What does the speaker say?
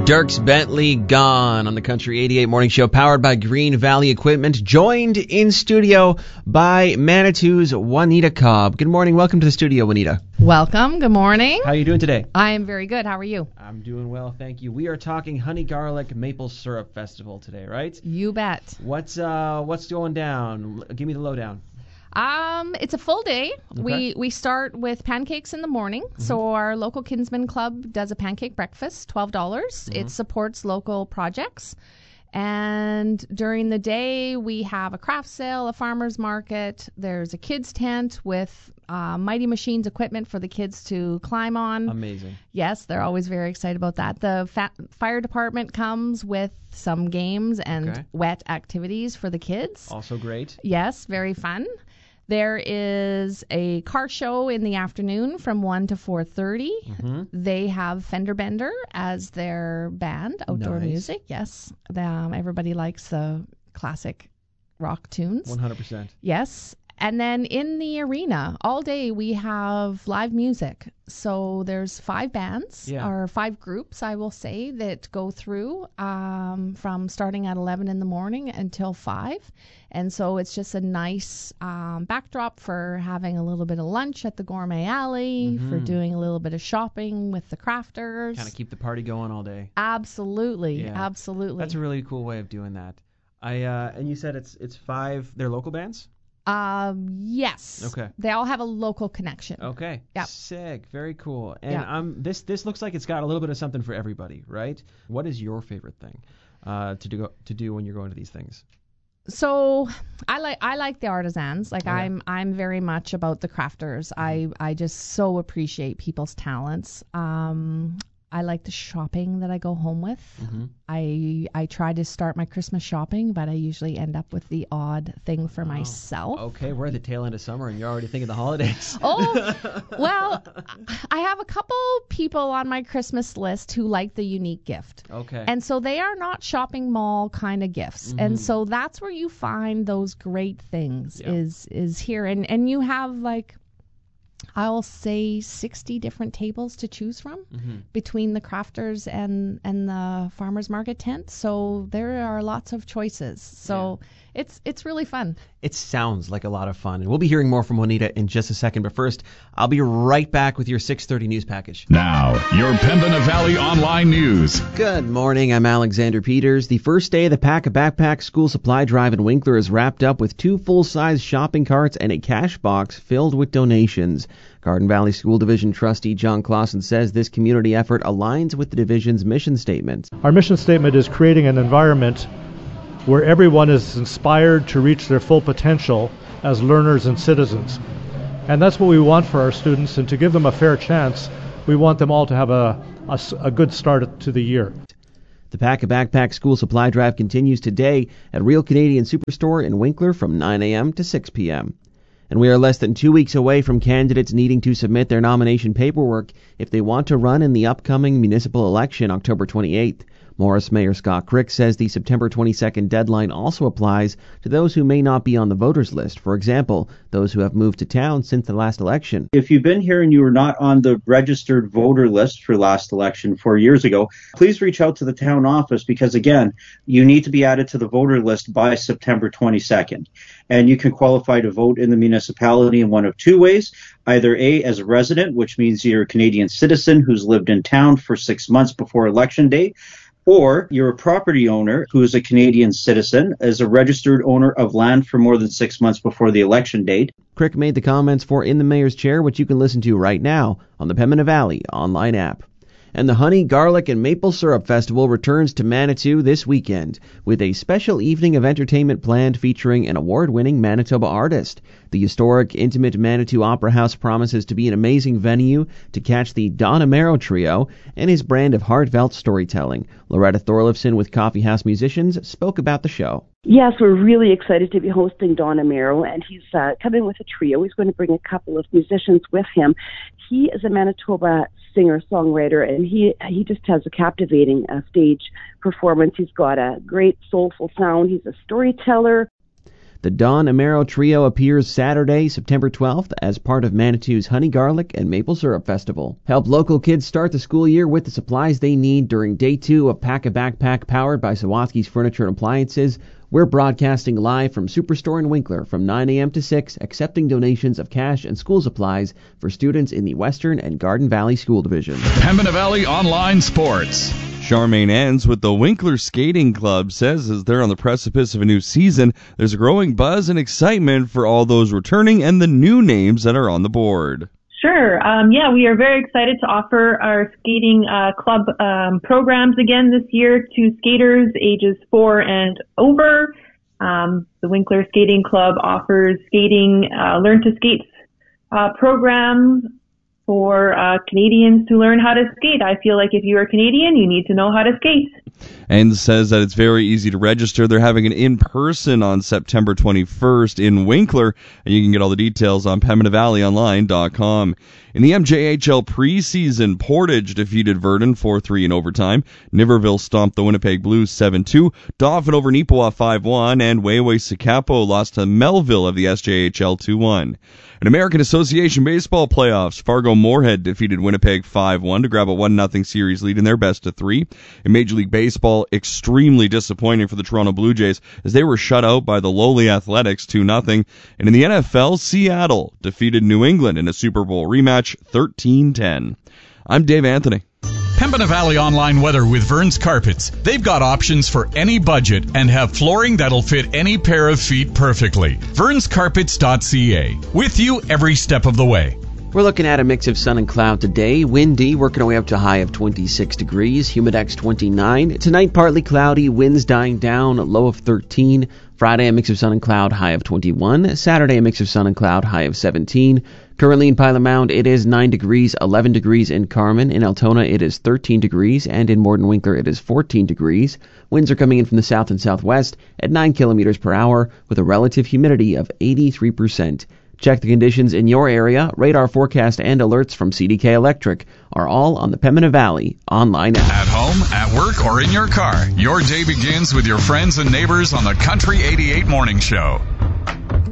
Dierks Bentley, Gone on the Country 88 Morning Show, powered by Green Valley Equipment, joined in studio by Manitou's Juanita Cobb. Good morning. Welcome to the studio, Juanita. Welcome. Good morning. How are you doing today? I am very good. How are you? I'm doing well, thank you. We are talking Honey Garlic Maple Syrup Festival today, right? You bet. What's going down? Give me the lowdown. It's a full day. Okay. We start with pancakes in the morning. Mm-hmm. So our local Kinsman Club does a pancake breakfast, $12. Mm-hmm. It supports local projects. And during the day, we have a craft sale, a farmer's market. There's a kids tent with Mighty Machines equipment for the kids to climb on. Amazing. Yes, they're always very excited about that. The fire department comes with some games and wet activities for the kids. Also great. Yes, very fun. There is a car show in the afternoon from 1 to 4:30. Mm-hmm. They have Fender Bender as their band, outdoor music. Yes, everybody likes the classic rock tunes. 100%. Yes. And then in the arena, all day we have live music. So there's 5 bands, or 5 groups, I will say, that go through from starting at 11 in the morning until 5. And so it's just a nice backdrop for having a little bit of lunch at the Gourmet Alley, for doing a little bit of shopping with the crafters. Kind of keep the party going all day. Absolutely, yeah. Absolutely. That's a really cool way of doing that. And you said it's 5, they're local bands? Yes. Okay. They all have a local connection. Okay. Yep. Sick. Very cool. And this looks like it's got a little bit of something for everybody, right? What is your favorite thing to do when you're going to these things? So I like the artisans. Like I'm very much about the crafters. I just so appreciate people's talents. I like the shopping that I go home with. Mm-hmm. I try to start my Christmas shopping, but I usually end up with the odd thing for myself. Okay, we're at the tail end of summer and you're already thinking the holidays. Oh, well, I have a couple people on my Christmas list who like the unique gift. Okay. And so they are not shopping mall kind of gifts. Mm-hmm. And so that's where you find those great things is here. And you have like, I'll say 60 different tables to choose from between the crafters and the farmers market tent. So there are lots of choices. So it's really fun. It sounds like a lot of fun. And we'll be hearing more from Juanita in just a second. But first, I'll be right back with your 6:30 news package. Now, your Pembina Valley Online News. Good morning. I'm Alexander Peters. The first day of the Pack a Backpack school supply drive in Winkler is wrapped up with 2 full-size shopping carts and a cash box filled with donations. Garden Valley School Division trustee John Clausen says this community effort aligns with the division's mission statement. Our mission statement is creating an environment where everyone is inspired to reach their full potential as learners and citizens. And that's what we want for our students, and to give them a fair chance, we want them all to have a good start to the year. The Pack a Backpack school supply drive continues today at Real Canadian Superstore in Winkler from 9 a.m. to 6 p.m. And we are less than 2 weeks away from candidates needing to submit their nomination paperwork if they want to run in the upcoming municipal election October 28th. Morris Mayor Scott Crick says the September 22nd deadline also applies to those who may not be on the voters list. For example, those who have moved to town since the last election. If you've been here and you were not on the registered voter list for last election 4 years ago, please reach out to the town office because, again, you need to be added to the voter list by September 22nd. And you can qualify to vote in the municipality in one of 2 ways. Either A, as a resident, which means you're a Canadian citizen who's lived in town for 6 months before election day, or you're a property owner who is a Canadian citizen, as a registered owner of land for more than 6 months before the election date. Crick made the comments for In the Mayor's Chair, which you can listen to right now on the Pembina Valley online app. And the Honey, Garlic, and Maple Syrup Festival returns to Manitou this weekend with a special evening of entertainment planned featuring an award-winning Manitoba artist. The historic, intimate Manitou Opera House promises to be an amazing venue to catch the Don Amaro Trio and his brand of heartfelt storytelling. Loretta Thorlifson with Coffee House Musicians spoke about the show. Yes, we're really excited to be hosting Don Amaro, and he's coming with a trio. He's going to bring a couple of musicians with him. He is a Manitoba singer-songwriter, and he just has a captivating stage performance. He's got a great soulful sound. He's a storyteller. The Don Amaro Trio appears Saturday, September 12th as part of Manitou's Honey Garlic and Maple Syrup Festival. Help local kids start the school year with the supplies they need during Day 2 of Pack a Backpack powered by Sawatsky's Furniture and Appliances. We're broadcasting live from Superstore in Winkler from 9 a.m. to 6, accepting donations of cash and school supplies for students in the Western and Garden Valley School Division. Pembina Valley Online Sports. Charmaine ends with the Winkler Skating Club says as they're on the precipice of a new season, there's a growing buzz and excitement for all those returning and the new names that are on the board. Sure. We are very excited to offer our skating club programs again this year to skaters ages 4 and over. The Winkler Skating Club offers skating Learn to Skate program for Canadians to learn how to skate. I feel like if you are Canadian, you need to know how to skate. And says that it's very easy to register. They're having an in-person on September 21st in Winkler, and you can get all the details on PembinaValleyOnline.com. In the MJHL preseason, Portage defeated Verdun 4-3 in overtime. Niverville stomped the Winnipeg Blues 7-2. Dauphin over Neepawa 5-1, and Wayway-Sikapo lost to Melville of the SJHL 2-1. In American Association Baseball playoffs, Fargo-Moorhead defeated Winnipeg 5-1 to grab a 1-0 series lead in their best of 3. In Major League Baseball, extremely disappointing for the Toronto Blue Jays as they were shut out by the lowly Athletics 2-0. And in the NFL, Seattle defeated New England in a Super Bowl rematch 13-10. I'm Dave Anthony. Pembina Valley Online Weather with Vern's Carpets. They've got options for any budget and have flooring that'll fit any pair of feet perfectly. Vern'sCarpets.ca. With you every step of the way. We're looking at a mix of sun and cloud today. Windy, working our way up to a high of 26 degrees. Humidex 29. Tonight, partly cloudy. Winds dying down. Low of 13. Friday, a mix of sun and cloud. High of 21. Saturday, a mix of sun and cloud. High of 17. Currently in Pilot Mound, it is 9 degrees. 11 degrees in Carmen. In Altona, it is 13 degrees. And in Morden Winkler, it is 14 degrees. Winds are coming in from the south and southwest at 9 kilometers per hour with a relative humidity of 83%. Check the conditions in your area. Radar forecast and alerts from CDK Electric are all on the Pembina Valley online app. At home, at work, or in your car, your day begins with your friends and neighbors on the Country 88 Morning Show.